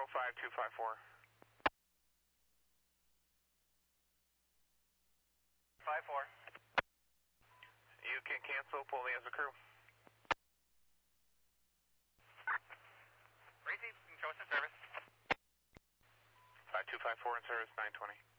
5254. 54. You can cancel, pull me as a crew. Racy, show us in service. 5254 in service, 920.